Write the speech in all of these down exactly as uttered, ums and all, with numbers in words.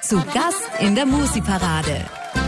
Zu Gast in der Musi-Parade.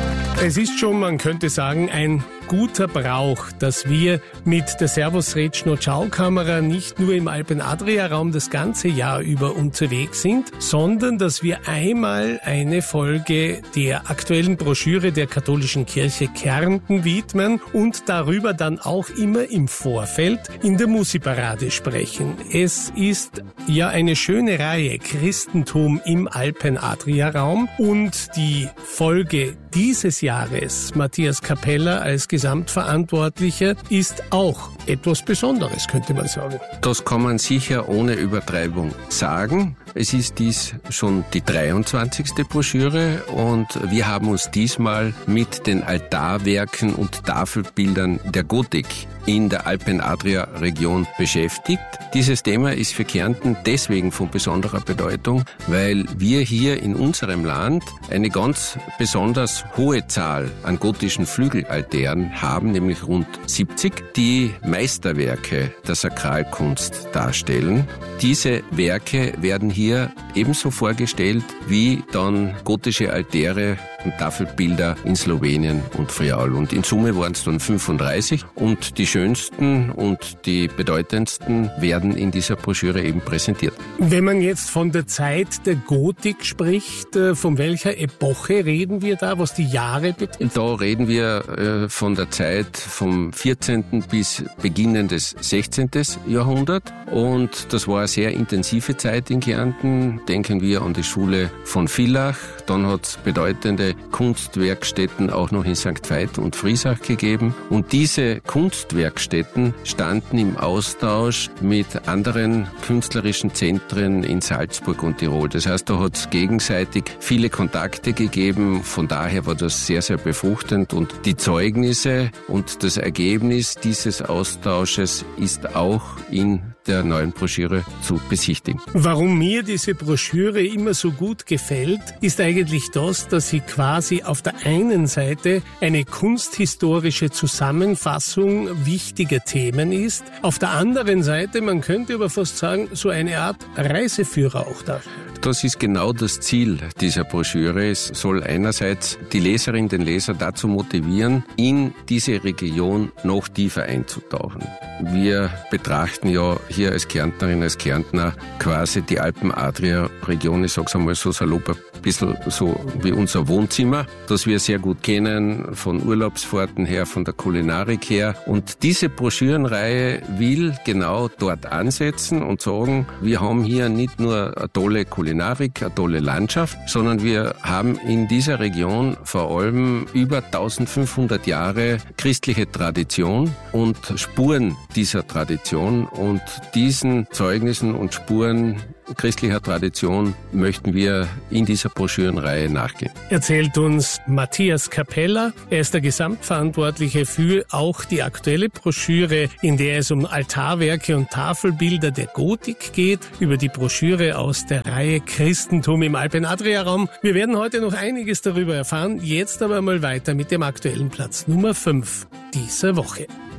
Es ist schon, man könnte sagen, ein guter Brauch, dass wir mit der Servus Retschno Schaukamera nicht nur im Alpen-Adria-Raum das ganze Jahr über unterwegs sind, sondern dass wir einmal eine Folge der aktuellen Broschüre der Katholischen Kirche Kärnten widmen und darüber dann auch immer im Vorfeld in der Musi-Parade sprechen. Es ist ja eine schöne Reihe Christentum im Alpen-Adria-Raum und die Folge dieses Jahres, Matthias Capella als Gesamtverantwortlicher, ist auch etwas Besonderes, könnte man sagen. Das kann man sicher ohne Übertreibung sagen. Es ist dies schon die dreiundzwanzigste Broschüre und wir haben uns diesmal mit den Altarwerken und Tafelbildern der Gotik in der Alpen-Adria-Region beschäftigt. Dieses Thema ist für Kärnten deswegen von besonderer Bedeutung, weil wir hier in unserem Land eine ganz besonders hohe Zahl an gotischen Flügelaltären haben, nämlich rund siebzig, die Meisterwerke der Sakralkunst darstellen. Diese Werke werden hier ebenso vorgestellt wie dann gotische Altäre und Tafelbilder in Slowenien und Friaul. Und in Summe waren es dann fünfunddreißig und die schönsten und die bedeutendsten werden in dieser Broschüre eben präsentiert. Wenn man jetzt von der Zeit der Gotik spricht, von welcher Epoche reden wir da, was die Jahre betrifft? Da reden wir äh, von der Zeit vom vierzehnten bis Beginn des sechzehnten Jahrhundert und das war eine sehr intensive Zeit in Kärnten. Denken wir an die Schule von Villach, dann hat es bedeutende Kunstwerkstätten auch noch in Sankt Veit und Friesach gegeben und diese Kunstwerkstätten standen im Austausch mit anderen künstlerischen Zentren in Salzburg und Tirol. Das heißt, da hat es gegenseitig viele Kontakte gegeben, von daher war das sehr, sehr befruchtend und die Zeugnisse und das Ergebnis dieses Austausches ist auch in der neuen Broschüre zu besichtigen. Warum mir diese Broschüre immer so gut gefällt, ist eigentlich das, dass sie quasi auf der einen Seite eine kunsthistorische Zusammenfassung wichtiger Themen ist, auf der anderen Seite, man könnte aber fast sagen, so eine Art Reiseführer auch darstellt. Das ist genau das Ziel dieser Broschüre. Es soll einerseits die Leserin, den Leser dazu motivieren, in diese Region noch tiefer einzutauchen. Wir betrachten ja hier als Kärntnerin, als Kärntner quasi die Alpen-Adria-Region, ich sag's einmal so salopp, ein bisschen so wie unser Wohnzimmer, das wir sehr gut kennen, von Urlaubsfahrten her, von der Kulinarik her. Und diese Broschürenreihe will genau dort ansetzen und sagen, wir haben hier nicht nur eine tolle Kulinarik, eine tolle Landschaft, sondern wir haben in dieser Region vor allem über eintausendfünfhundert Jahre christliche Tradition und Spuren dieser Tradition und diesen Zeugnissen und Spuren christlicher Tradition möchten wir in dieser Broschürenreihe nachgehen. Erzählt uns Matthias Capella. Er ist der Gesamtverantwortliche für auch die aktuelle Broschüre, in der es um Altarwerke und Tafelbilder der Gotik geht, über die Broschüre aus der Reihe Christentum im Alpen-Adria-Raum. Wir werden heute noch einiges darüber erfahren, jetzt aber mal weiter mit dem aktuellen Platz Nummer fünf dieser Woche.